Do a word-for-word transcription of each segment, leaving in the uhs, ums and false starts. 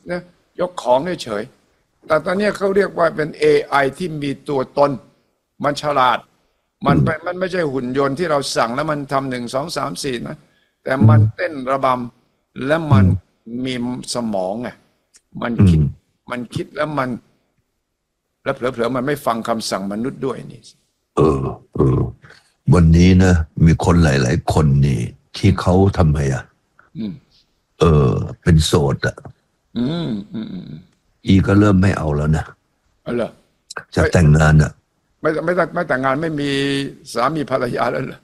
นะยกของเฉยๆแต่ตอนนี้เขาเรียกว่าเป็น เอ ไอ ที่มีตัวตนมันฉลาดมันเป็นมันไม่ใช่หุ่นยนต์ที่เราสั่งแล้วมันทำหนึ่งสองสามสี่นะแต่มันเต้นระบำและมันมีสมองไงมันคิดมันคิดแล้วมันแล้วเผลอๆมันไม่ฟังคำสั่งมนุษย์ด้วยนี่เออเออวันนี้นะมีคนหลายๆคนนี่ที่เขาทำไมอ่ะเออเป็นโสดอ่ะอืมอืมอีก็เริ่มไม่เอาแล้วนะอะไรจะแต่งงานอ่ะไม่ไม่ไม่แต่งงานไม่มีสามีภรรยาแล้วเหรอ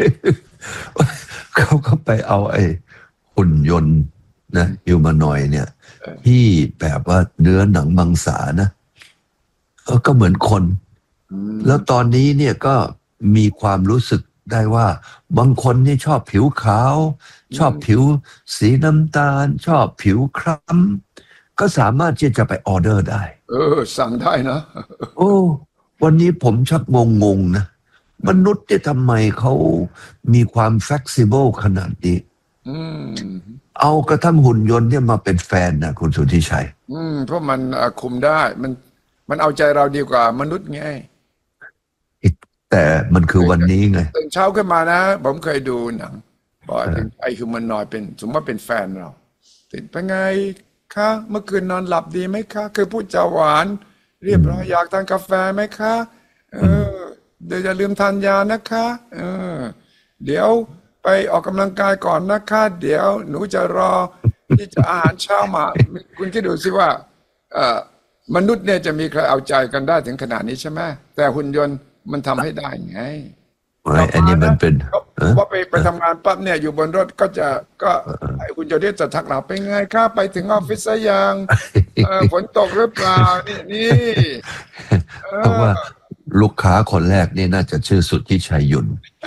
เขาก็ไปเอาไอ้หุ่นยนต์นะฮิวแมนอยด์เนี่ยที่แบบว่าเนื้อหนังมังสานะเออก็เหมือนคนแล้วตอนนี้เนี่ยก็มีความรู้สึกได้ว่าบางคนนี่ชอบผิวขาวชอบผิวสีน้ำตาลชอบผิวคล้ำก็สามารถที่จะไปออเดอร์ได้เออสั่งได้นะโอ้วันนี้ผมชักงงๆนะมนุษย์เนี่ยทำไมเขามีความ flexible ขนาดนี้เอากระทั่งหุ่นยนต์เนี่ยมาเป็นแฟนนะคุณสุทธิชัยอืมเพราะมันคุมได้มันมันเอาใจเราดีกว่ามนุษย์ไงแต่มันคือวันนี้ไงตื่นเช้าขึ้นมานะผมเคยดูหนังบอกถึงไอฮิวแมนอยด์เป็นสมมติว่าเป็นแฟนเราตื่นเป็นไงคะเมื่อคืนนอนหลับดีไหมคะคือพูดจาหวานเรียบร้อยอยากทานกาแฟไหมคะเออเดี๋ยวอย่าลืมทานยานะคะเออเดี๋ยวไปออกกำลังกายก่อนนะคะเดี๋ยวหนูจะรอที่จะอาหารเช้ามาคุณคิดดูสิว่าเอ่อมนุษย์เนี่ยจะมีใครเอาใจกันได้ถึงขนาดนี้ใช่ไหมแต่หุ่นยนต์มันทำให้ได้ไงอันนี้มันเป็นพอไปไปทำงานปั๊บเนี่ยอยู่บนรถก็จะก็ไอ้คุณโจเดสจะทักเราไปไงครับไปถึงออฟฟิศยังฝนตกหรือเปล่านี่นี่เพราะว่าลูกค้าคนแรกนี่น่าจะชื่อสุทธิชัยยุน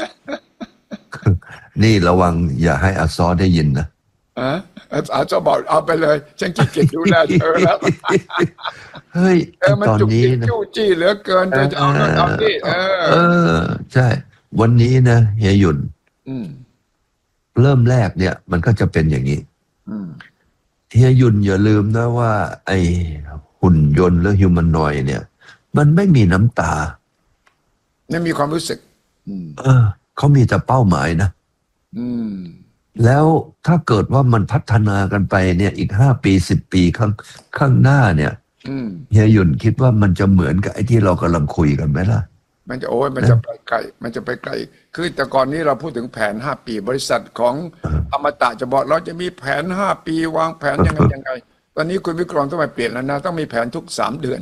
นี่ระวังอย่าให้อาซอได้ยินนะอ่ะอาจจะบอกเอาไปเลยฉันขี้เกียจดูแลเธอแล้วเฮ้ยตอนนี้นะจู้จี้เหลือเกินเธอจะเอาเงินเอาที่เออใช่วันนี้นะเฮียยุนเริ่มแรกเนี่ยมันก็จะเป็นอย่างนี้เฮียยุนอย่าลืมนะว่าไอ้หุ่นยนต์หรือฮิวแมนอยด์เนี่ยมันไม่มีน้ำตาไม่มีความรู้สึกเออเขามีแต่เป้าหมายนะแล้วถ้าเกิดว่ามันพัฒนากันไปเนี่ยอีกห้าปีสิบปีข้างข้างหน้าเนี่ยเฮียยุนคิดว่ามันจะเหมือนกับไอ้ที่เรากำลังคุยกันไหมล่ะมันจะโอ้ยมันจะไปไกลมันจะไปไกลคือแต่ก่อนนี้เราพูดถึงแผนห้าปีบริษัทของอมตะจะบอกเราจะมีแผนห้าปีวางแผนยังไงยังไงตอนนี้คุณวิกรมต้องมาเปลี่ยนแล้วนะต้องมีแผนทุกสามเดือน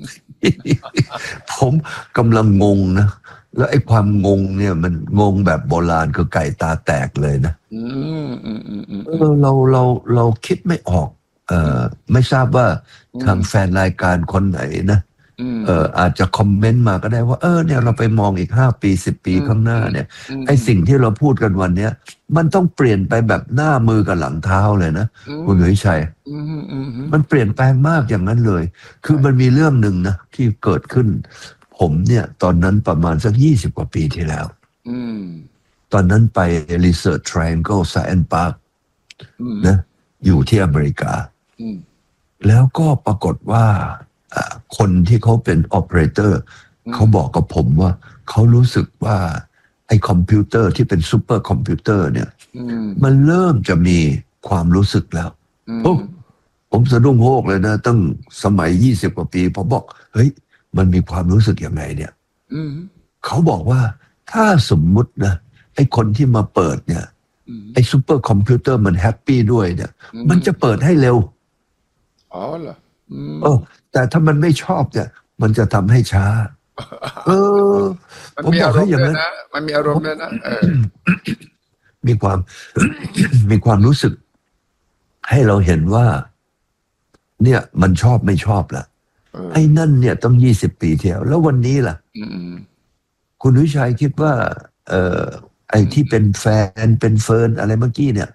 ผมกำลังงงนะแล้วไอ้ความงงเนี่ยมันงงแบบโบราณคือไก่ตาแตกเลยนะเราเราเราเราคิดไม่ออกเอ่อไม่ทราบว่าทางแฟนรายการคนไหนนะเอออาจจะคอมเมนต์มาก็ได้ว่าเออเนี่ยเราไปมองอีกห้าปีสิบปีข้างหน้าเนี่ยไอ้สิ่งที่เราพูดกันวันเนี้ยมันต้องเปลี่ยนไปแบบหน้ามือกับหลังเท้าเลยนะคุณหนุ่ยชัยมันเปลี่ยนแปลงมากอย่างนั้นเลยคือมันมีเรื่องหนึ่งนะที่เกิดขึ้นผมเนี่ยตอนนั้นประมาณสักยี่สิบกว่าปีที่แล้วตอนนั้นไป Research Triangle Science Park นะอยู่ที่อเมริกาแล้วก็ปรากฏว่าคนที่เขาเป็นออเปอเรเตอร์เขาบอกกับผมว่าเขารู้สึกว่าไอ้คอมพิวเตอร์ที่เป็นซูเปอร์คอมพิวเตอร์เนี่ยมันเริ่มจะมีความรู้สึกแล้วผมสะดุ้งโฮกเลยนะตั้งสมัยยี่สิบกว่าปีผมบอกเฮ้ยมันมีความรู้สึกยังไงเนี่ยเขาบอกว่าถ้าสมมุตินะไอ้คนที่มาเปิดเนี่ยไอ้ซูเปอร์คอมพิวเตอร์มันแฮปปี้ด้วยเนี่ยมันจะเปิดให้เร็วอ๋อเหรอเออแต่ถ้ามันไม่ชอบเนี่ยมันจะทำให้ช้าเออผมบอกให้อย่างนั้นมันมีอารมณ์ด้วยนะมีความมีความรู้สึกให้เราเห็นว่าเนี่ยมันชอบไม่ชอบละไอ้นั่นเนี่ยต้องยี่สิบปีเที่ยวแล้ววันนี้ล่ะคุณวิชัยคิดว่าเอ่อไอ้ที่เป็นแฟนเป็นเฟิร์นอะไรเมื่อกี้เนี่ย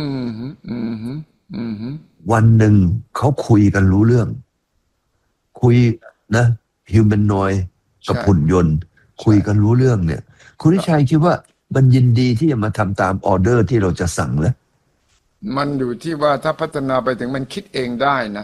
วันหนึ่งเขาคุยกันรู้เรื่องคุยนะฮิวแมนอยด์กับหุ่นยนต์คุยกันรู้เรื่องเนี่ยคุณวิชัยคิดว่ามันยินดีที่จะมาทำตามออเดอร์ที่เราจะสั่งแล้วมันอยู่ที่ว่าถ้าพัฒนาไปถึงมันคิดเองได้นะ